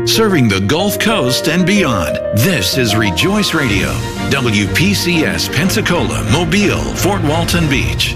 serving the Gulf Coast and beyond. This is Rejoice Radio, WPCS Pensacola, Mobile, Fort Walton Beach.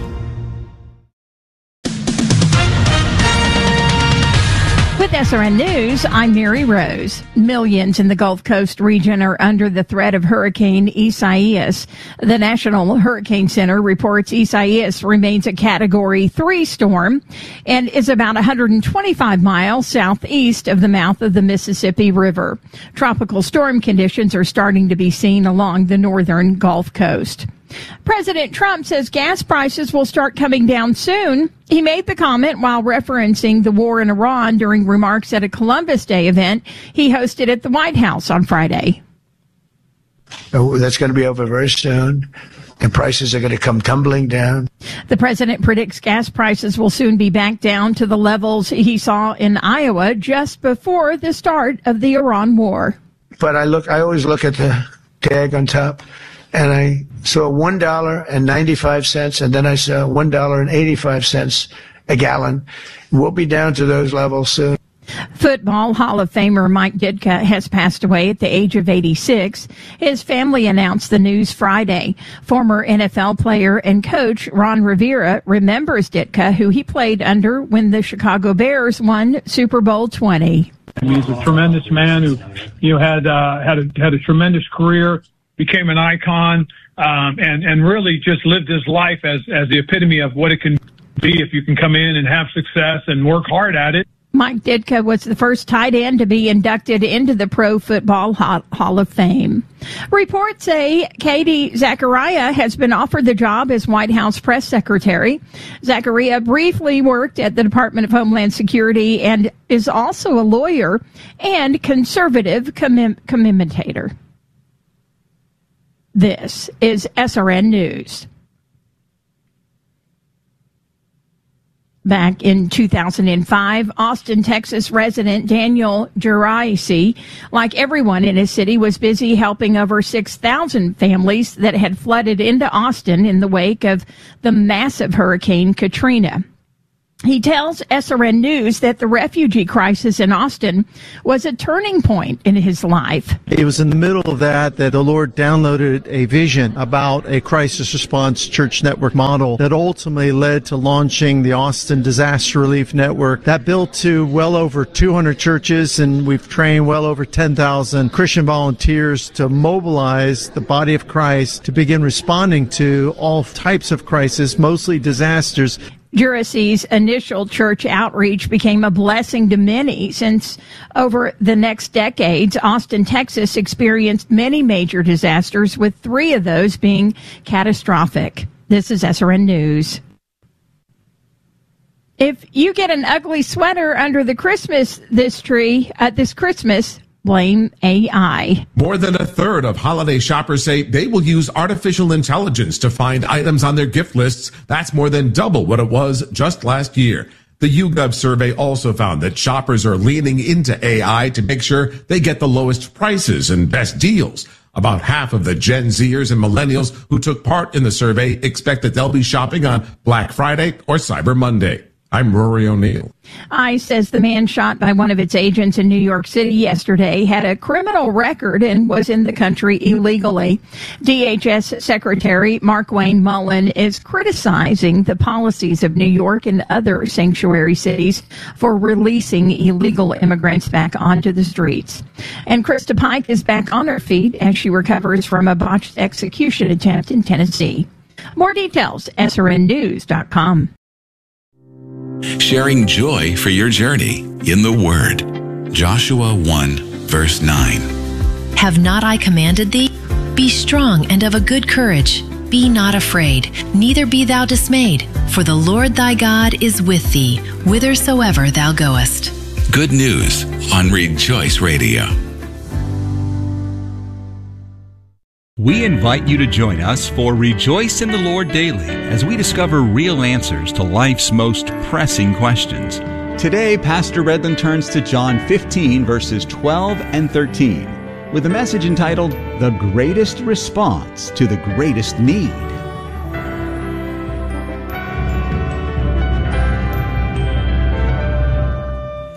With SRN News, I'm Mary Rose. Millions in the Gulf Coast region are under the threat of Hurricane Isaias. The National Hurricane Center reports Isaias remains a Category 3 storm and is about 125 miles southeast of the mouth of the Mississippi River. Tropical storm conditions are starting to be seen along the northern Gulf Coast. President Trump says gas prices will start coming down soon. He made the comment while referencing the war in Iran during remarks at a Columbus Day event he hosted at the White House on Friday. That's going to be over very soon, and prices are going to come tumbling down. The president predicts gas prices will soon be back down to the levels he saw in Iowa just before the start of the Iran war. But I always look at the tag on top, and I saw $1.95, and then I saw $1.85 a gallon. We'll be down to those levels soon. Football Hall of Famer Mike Ditka has passed away at the age of 86. His family announced the news Friday. Former NFL player and coach Ron Rivera remembers Ditka, who he played under when the Chicago Bears won Super Bowl 20. He's a tremendous man who had a tremendous career, became an icon, and really just lived his life as the epitome of what it can be if you can come in and have success and work hard at it. Mike Ditka was the first tight end to be inducted into the Pro Football Hall of Fame. Reports say Katie Zachariah has been offered the job as White House press secretary. Zachariah briefly worked at the Department of Homeland Security and is also a lawyer and conservative commentator. This is SRN News. Back in 2005, Austin, Texas resident Daniel Geraci, like everyone in his city, was busy helping over 6,000 families that had flooded into Austin in the wake of the massive Hurricane Katrina. He tells SRN News that the refugee crisis in Austin was a turning point in his life. It was in the middle of that the Lord downloaded a vision about a crisis response church network model that ultimately led to launching the Austin Disaster Relief Network. That built to well over 200 churches, and we've trained well over 10,000 Christian volunteers to mobilize the body of Christ to begin responding to all types of crises, mostly disasters. Geraci's initial church outreach became a blessing to many since over the next decades, Austin, Texas experienced many major disasters, with 3 of those being catastrophic. This is SRN News. If you get an ugly sweater under the Christmas this Christmas, blame AI. More than a third of holiday shoppers say they will use artificial intelligence to find items on their gift lists. That's more than double what it was just last year. The YouGov survey also found that shoppers are leaning into AI to make sure they get the lowest prices and best deals. About half of the Gen Zers and millennials who took part in the survey expect that they'll be shopping on Black Friday or Cyber Monday. I'm Rory O'Neill. ICE says the man shot by one of its agents in New York City yesterday had a criminal record and was in the country illegally. DHS Secretary Markwayne Mullin is criticizing the policies of New York and other sanctuary cities for releasing illegal immigrants back onto the streets. And Krista Pike is back on her feet as she recovers from a botched execution attempt in Tennessee. More details, srnnews.com. Sharing joy for your journey in the Word. Joshua 1, verse 9. Have not I commanded thee? Be strong and of a good courage. Be not afraid, neither be thou dismayed. For the Lord thy God is with thee, whithersoever thou goest. Good news on Rejoice Radio. We invite you to join us for Rejoice in the Lord Daily as we discover real answers to life's most pressing questions. Today, Pastor Redland turns to John 15, verses 12 and 13, with a message entitled, The Greatest Response to the Greatest Need.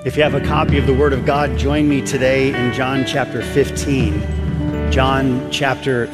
If you have a copy of the Word of God, join me today in John chapter 15. John chapter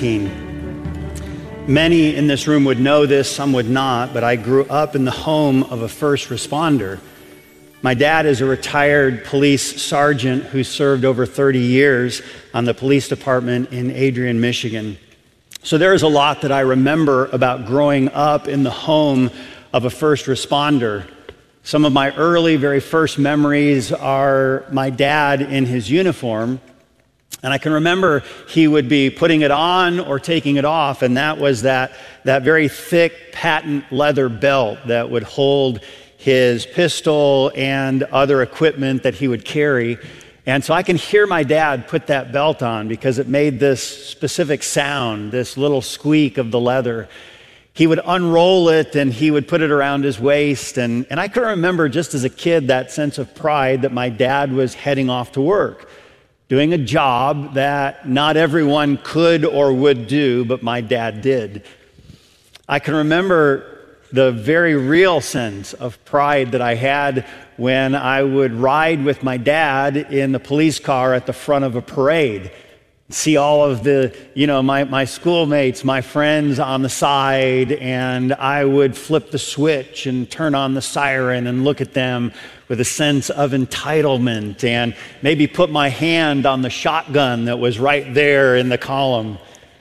15. Many in this room would know this, some would not, but I grew up in the home of a first responder. My dad is a retired police sergeant who served over 30 years on the police department in Adrian, Michigan. So there is a lot that I remember about growing up in the home of a first responder. Some of my early, very first memories are my dad in his uniform. And I can remember he would be putting it on or taking it off, and that was that very thick patent leather belt that would hold his pistol and other equipment that he would carry. And so I can hear my dad put that belt on because it made this specific sound, this little squeak of the leather. He would unroll it and he would put it around his waist. And I can remember just as a kid that sense of pride that my dad was heading off to work, doing a job that not everyone could or would do, but my dad did. I can remember the very real sense of pride that I had when I would ride with my dad in the police car at the front of a parade. See all of the, my schoolmates, my friends on the side, and I would flip the switch and turn on the siren and look at them with a sense of entitlement and maybe put my hand on the shotgun that was right there in the column.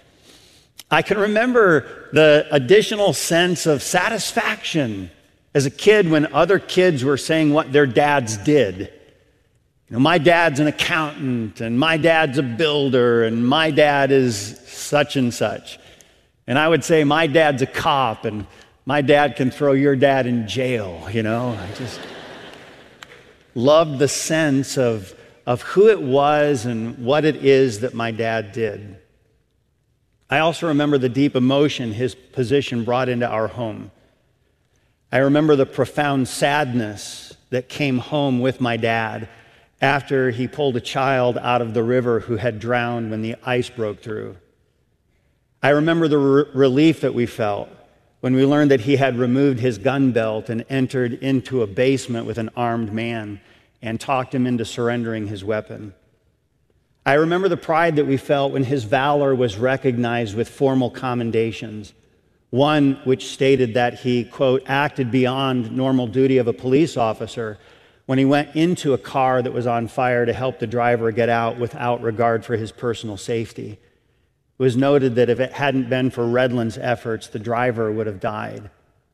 I can remember the additional sense of satisfaction as a kid when other kids were saying what their dads did. My dad's an accountant, and my dad's a builder, and my dad is such and such. And I would say, my dad's a cop, and my dad can throw your dad in jail, I just loved the sense of who it was and what it is that my dad did. I also remember the deep emotion his position brought into our home. I remember the profound sadness that came home with my dad after he pulled a child out of the river who had drowned when the ice broke through. I remember the relief that we felt when we learned that he had removed his gun belt and entered into a basement with an armed man and talked him into surrendering his weapon. I remember the pride that we felt when his valor was recognized with formal commendations, one which stated that he, quote, acted beyond normal duty of a police officer when he went into a car that was on fire to help the driver get out without regard for his personal safety. It was noted that if it hadn't been for Redland's efforts, the driver would have died.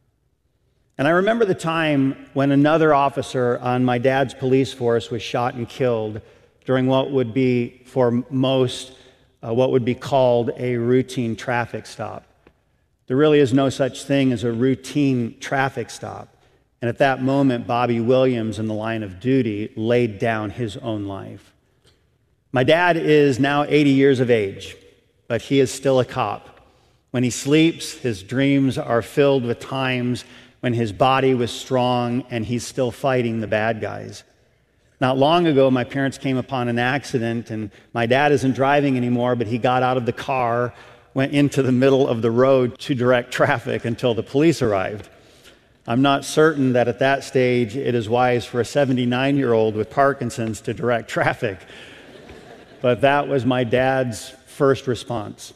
And I remember the time when another officer on my dad's police force was shot and killed during what would be for most what would be called a routine traffic stop. There really is no such thing as a routine traffic stop. And at that moment, Bobby Williams, in the line of duty, laid down his own life. My dad is now 80 years of age, but he is still a cop. When he sleeps, his dreams are filled with times when his body was strong and he's still fighting the bad guys. Not long ago, my parents came upon an accident, and my dad isn't driving anymore, but he got out of the car, went into the middle of the road to direct traffic until the police arrived. I'm not certain that at that stage it is wise for a 79-year-old with Parkinson's to direct traffic, but that was my dad's first response.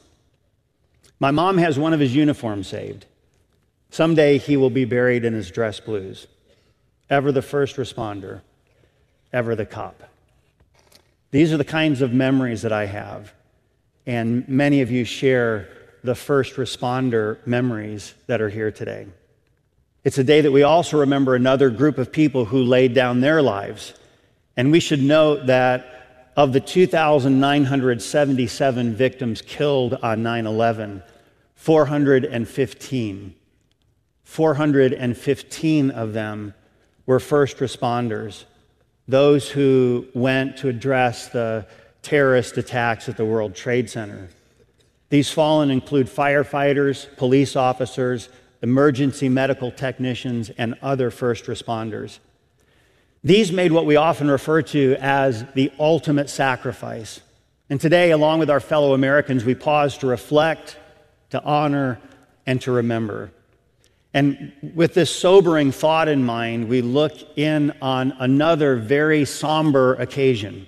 My mom has one of his uniforms saved. Someday he will be buried in his dress blues. Ever the first responder, ever the cop. These are the kinds of memories that I have, and many of you share the first responder memories that are here today. It's a day that we also remember another group of people who laid down their lives. And we should note that of the 2,977 victims killed on 9/11, 415 of them were first responders, those who went to address the terrorist attacks at the World Trade Center. These fallen include firefighters, police officers, emergency medical technicians, and other first responders. These made what we often refer to as the ultimate sacrifice. And today, along with our fellow Americans, we pause to reflect, to honor, and to remember. And with this sobering thought in mind, we look in on another very somber occasion.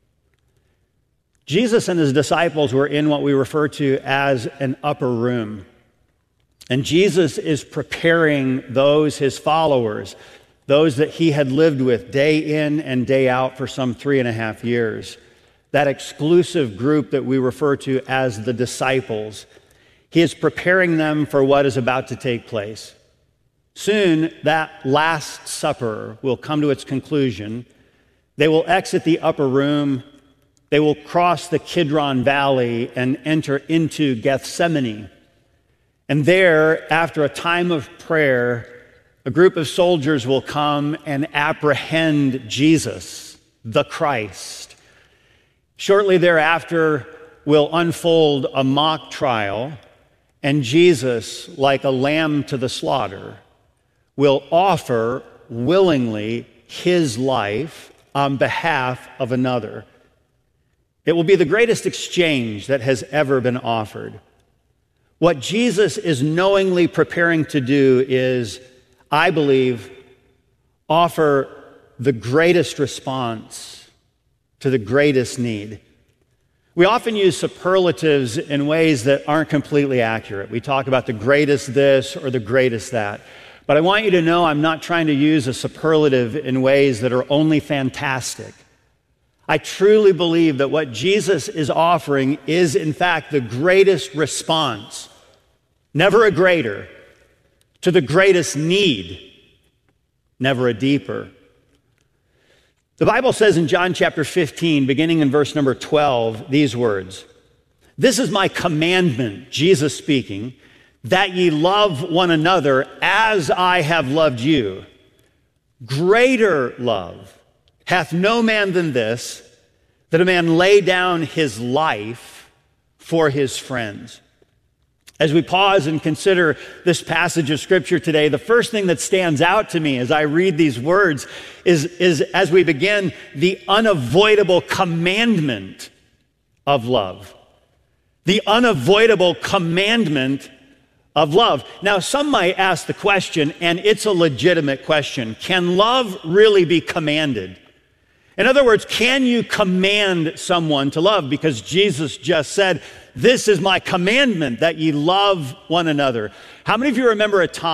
Jesus and his disciples were in what we refer to as an upper room. And Jesus is preparing those, his followers, those that he had lived with day in and day out for some 3.5 years, that exclusive group that we refer to as the disciples. He is preparing them for what is about to take place. Soon, that Last Supper will come to its conclusion. They will exit the upper room. They will cross the Kidron Valley and enter into Gethsemane. And there, after a time of prayer, a group of soldiers will come and apprehend Jesus, the Christ. Shortly thereafter will unfold a mock trial, and Jesus, like a lamb to the slaughter, will offer willingly his life on behalf of another. It will be the greatest exchange that has ever been offered. What Jesus is knowingly preparing to do is, I believe, offer the greatest response to the greatest need. We often use superlatives in ways that aren't completely accurate. We talk about the greatest this or the greatest that. But I want you to know I'm not trying to use a superlative in ways that are only fantastic. I truly believe that what Jesus is offering is, in fact, the greatest response, never a greater, to the greatest need, never a deeper. The Bible says in John chapter 15, beginning in verse number 12, these words, "This is my commandment," Jesus speaking, "that ye love one another as I have loved you. Greater love hath no man than this, that a man lay down his life for his friends." As we pause and consider this passage of Scripture today, the first thing that stands out to me as I read these words is as we begin, the unavoidable commandment of love. The unavoidable commandment of love. Now, some might ask the question, and it's a legitimate question, can love really be commanded? In other words, can you command someone to love? Because Jesus just said, "This is my commandment, that ye love one another." How many of you remember a time